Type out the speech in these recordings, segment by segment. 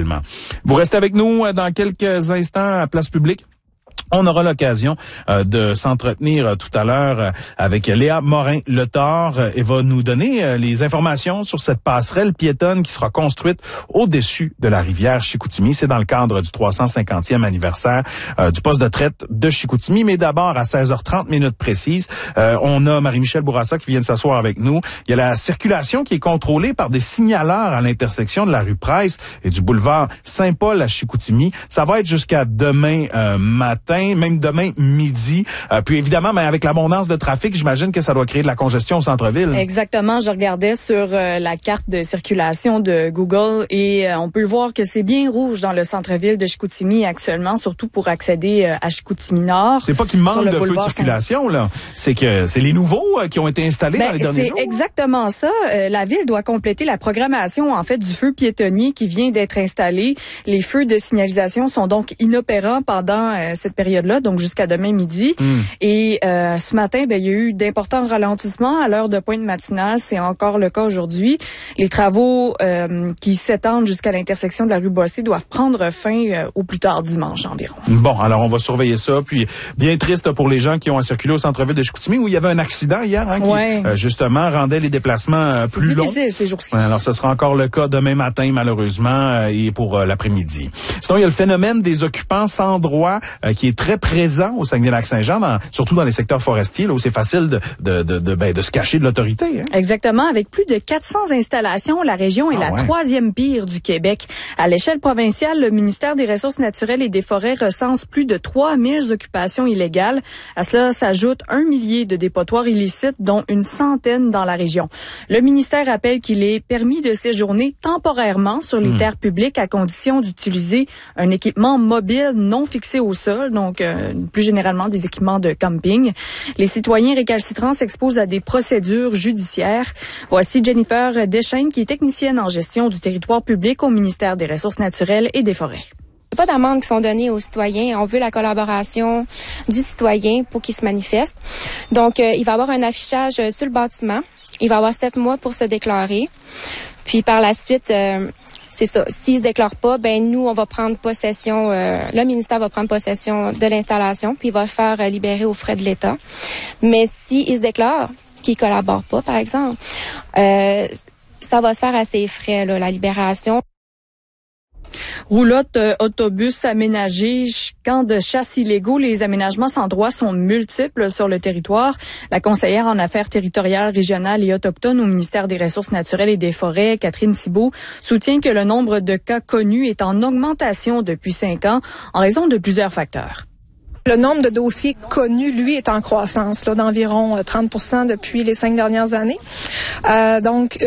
également. Vous restez avec nous dans quelques instants à Place Publique. On aura l'occasion de s'entretenir tout à l'heure avec Léa Morin-Letort et va nous donner les informations sur cette passerelle piétonne qui sera construite au-dessus de la rivière Chicoutimi. C'est dans le cadre du 350e anniversaire du poste de traite de Chicoutimi. Mais d'abord, à 16h30 minutes précises, on a Marie-Michel Bourassa qui vient de s'asseoir avec nous. Il y a la circulation qui est contrôlée par des signaleurs à l'intersection de la rue Price et du boulevard Saint-Paul à Chicoutimi. Ça va être jusqu'à demain matin, même demain midi. Puis évidemment, mais avec l'abondance de trafic, j'imagine que ça doit créer de la congestion au centre-ville. Exactement. Je regardais sur la carte de circulation de Google et on peut voir que c'est bien rouge dans le centre-ville de Chicoutimi actuellement, surtout pour accéder à Chicoutimi-Nord. C'est pas qu'il manque de feux de circulation, là. C'est que c'est les nouveaux qui ont été installés dans les derniers jours. C'est exactement ça. La ville doit compléter la programmation, en fait, du feu piétonnier qui vient d'être installé. Les feux de signalisation sont donc inopérants pendant cette période-là, donc jusqu'à demain midi. Et ce matin, il y a eu d'importants ralentissements à l'heure de pointe matinale. C'est encore le cas aujourd'hui. Les travaux qui s'étendent jusqu'à l'intersection de la rue Bossé doivent prendre fin au plus tard dimanche environ. Bon, alors on va surveiller ça. Puis bien triste pour les gens qui ont circulé au centre-ville de Chicoutimi où il y avait un accident hier qui justement rendait les déplacements plus longs. C'est difficile ces jours-ci. Alors ce sera encore le cas demain matin malheureusement et pour l'après-midi. Sinon, il y a le phénomène des occupants sans droit qui est très présent au Saguenay-Lac-Saint-Jean, surtout dans les secteurs forestiers, là où c'est facile de se cacher de l'autorité. Exactement. Avec plus de 400 installations, la région est la troisième pire du Québec. À l'échelle provinciale, le ministère des Ressources naturelles et des Forêts recense plus de 3000 occupations illégales. À cela s'ajoute 1 millier de dépotoirs illicites, dont une centaine dans la région. Le ministère rappelle qu'il est permis de séjourner temporairement sur les terres publiques à condition d'utiliser un équipement mobile non fixé au sol, donc plus généralement des équipements de camping. Les citoyens récalcitrants s'exposent à des procédures judiciaires. Voici Jennifer Deschênes, qui est technicienne en gestion du territoire public au ministère des Ressources naturelles et des Forêts. Il n'y a pas d'amendes qui sont données aux citoyens. On veut la collaboration du citoyen pour qu'il se manifeste. Donc, il va y avoir un affichage sur le bâtiment. Il va y avoir 7 mois pour se déclarer. Puis, par la suite, c'est ça. S'il se déclare pas, nous, on va prendre possession, le ministère va prendre possession de l'installation, puis il va le faire libérer aux frais de l'État. Mais s'il se déclare, qu'il collabore pas, par exemple, ça va se faire à ses frais, là, la libération. Roulotte, autobus aménagés, camps de chasse illégaux, les aménagements sans droit sont multiples sur le territoire. La conseillère en affaires territoriales, régionales et autochtones au ministère des Ressources naturelles et des Forêts, Catherine Thibault, soutient que le nombre de cas connus est en augmentation depuis 5 ans en raison de plusieurs facteurs. Le nombre de dossiers connus, lui, est en croissance, là, d'environ 30% depuis les 5 dernières années. Donc,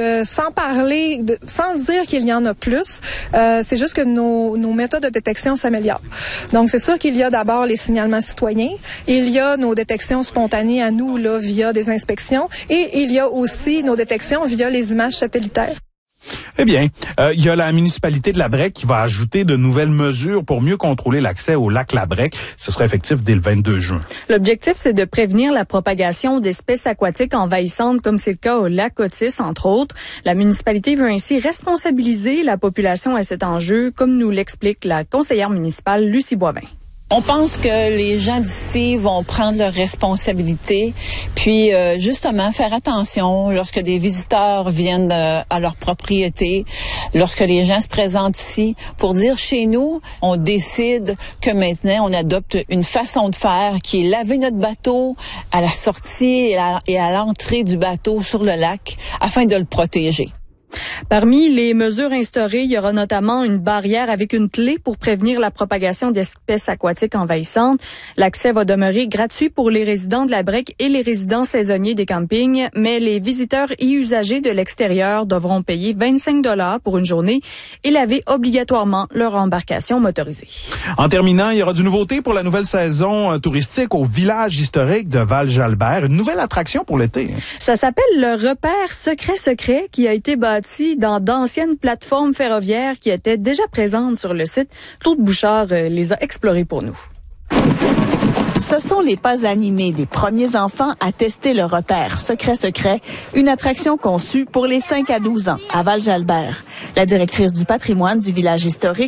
sans dire qu'il y en a plus, c'est juste que nos méthodes de détection s'améliorent. Donc, c'est sûr qu'il y a d'abord les signalements citoyens, il y a nos détections spontanées à nous, là, via des inspections, et il y a aussi nos détections via les images satellitaires. Eh bien, il y a la municipalité de La Brec qui va ajouter de nouvelles mesures pour mieux contrôler l'accès au lac La Brec. Ce sera effectif dès le 22 juin. L'objectif, c'est de prévenir la propagation d'espèces aquatiques envahissantes, comme c'est le cas au lac Otis, entre autres. La municipalité veut ainsi responsabiliser la population à cet enjeu, comme nous l'explique la conseillère municipale Lucie Boivin. On pense que les gens d'ici vont prendre leurs responsabilités, puis justement faire attention lorsque des visiteurs viennent à leur propriété, lorsque les gens se présentent ici, pour dire chez nous, on décide que maintenant on adopte une façon de faire qui est laver notre bateau à la sortie et à l'entrée du bateau sur le lac afin de le protéger. Parmi les mesures instaurées, il y aura notamment une barrière avec une clé pour prévenir la propagation d'espèces aquatiques envahissantes. L'accès va demeurer gratuit pour les résidents de la Brec et les résidents saisonniers des campings, mais les visiteurs et usagers de l'extérieur devront payer 25 $ pour une journée et laver obligatoirement leur embarcation motorisée. En terminant, il y aura du nouveauté pour la nouvelle saison touristique au village historique de Val-Jalbert. Une nouvelle attraction pour l'été. Ça s'appelle le repère secret qui a été bâti dans d'anciennes plateformes ferroviaires qui étaient déjà présentes sur le site. Claude Bouchard les a explorées pour nous. Ce sont les pas animés des premiers enfants à tester le repère secret, une attraction conçue pour les 5 à 12 ans à Val-Jalbert. La directrice du patrimoine du village historique